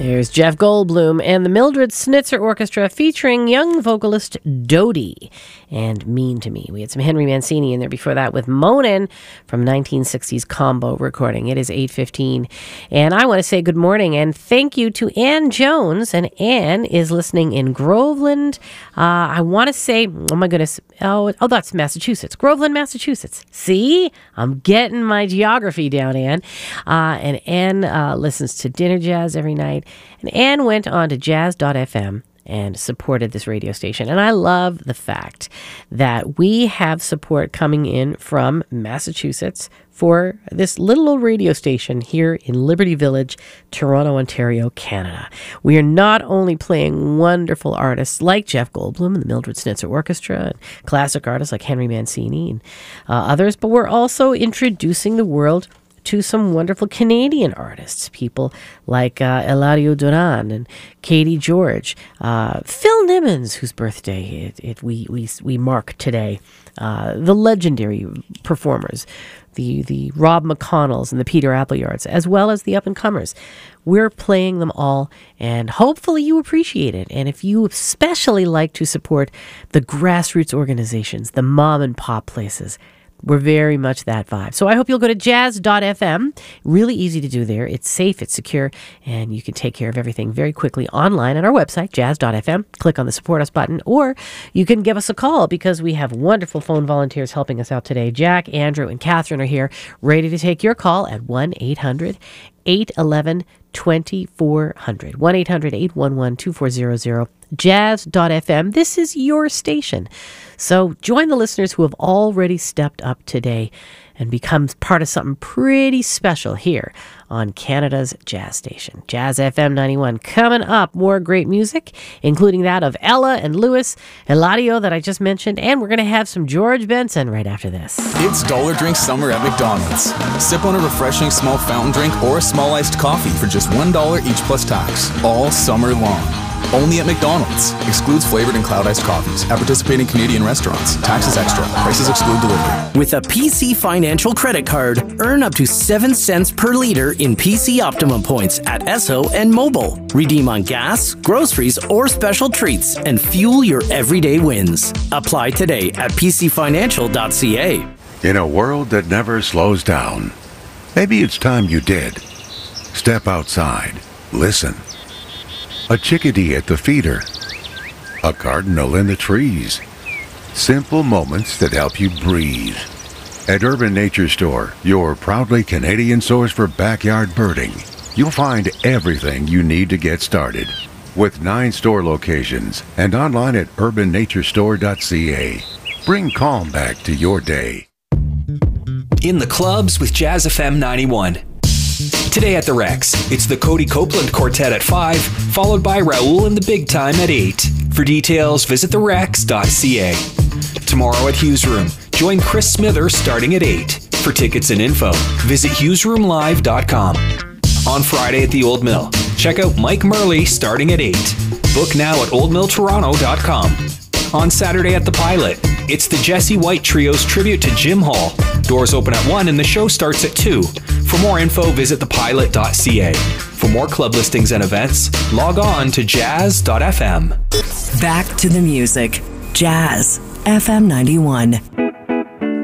There's Jeff Goldblum and the Mildred Snitzer Orchestra featuring young vocalist Dodie and Mean to Me. We had some Henry Mancini in there before that with Moanin' from 1960s combo recording. It is 8:15, and I want to say good morning and thank you to Ann Jones, and Ann is listening in Groveland. I want to say, oh my goodness, oh, that's Massachusetts. Groveland, Massachusetts. See? I'm getting my geography down, Ann. And Ann listens to Dinner Jazz every night. And Ann went on to jazz.fm and supported this radio station. And I love the fact that we have support coming in from Massachusetts for this little old radio station here in Liberty Village, Toronto, Ontario, Canada. We are not only playing wonderful artists like Jeff Goldblum and the Mildred Snitzer Orchestra, and classic artists like Henry Mancini and others, but we're also introducing the world to some wonderful Canadian artists, people like Eladio Duran and Katie George, Phil Nimmons, whose birthday we mark today, the legendary performers, the Rob McConnells and the Peter Appleyards, as well as the up-and-comers. We're playing them all, and hopefully you appreciate it. And if you especially like to support the grassroots organizations, the mom-and-pop places, we're very much that vibe. So I hope you'll go to jazz.fm. Really easy to do there. It's safe, it's secure, and you can take care of everything very quickly online on our website, jazz.fm. Click on the Support Us button, or you can give us a call because we have wonderful phone volunteers helping us out today. Jack, Andrew, and Catherine are here ready to take your call at 1-800-811-2400. 1-800-811-2400. Jazz.fm. This is your station. So join the listeners who have already stepped up today and become part of something pretty special here on Canada's Jazz Station. Jazz FM 91. Coming up, more great music, including that of Ella and Lewis, Eladio that I just mentioned, and we're going to have some George Benson right after this. It's Dollar Drink Summer at McDonald's. Sip on a refreshing small fountain drink or a small iced coffee for just $1 each plus tax, all summer long. Only at McDonald's. Excludes flavored and cloud iced coffees. At participating Canadian restaurants. Taxes extra. Prices exclude delivery. With a PC Financial credit card, earn up to 7 cents per liter in PC Optimum points at Esso and Mobile. Redeem on gas, groceries, or special treats and fuel your everyday wins. Apply today at pcfinancial.ca. In a world that never slows down, maybe it's time you did. Step outside. Listen. A chickadee at the feeder. A cardinal in the trees. Simple moments that help you breathe. At Urban Nature Store, your proudly Canadian source for backyard birding, you'll find everything you need to get started. With 9 store locations and online at urbannaturestore.ca. Bring calm back to your day. In the clubs with Jazz FM 91. Today at the Rex, it's the Cody Copeland Quartet at 5, followed by Raoul and the Big Time at 8. For details, visit therex.ca. Tomorrow at Hughes Room, join Chris Smither starting at 8. For tickets and info, visit hughesroomlive.com. On Friday at the Old Mill, check out Mike Murley starting at 8. Book now at oldmilltoronto.com. On Saturday at the Pilot, it's the Jesse White Trio's tribute to Jim Hall. Doors open at 1 and the show starts at 2. For more info, visit thepilot.ca. For more club listings and events, log on to jazz.fm. Back to the music. Jazz FM 91.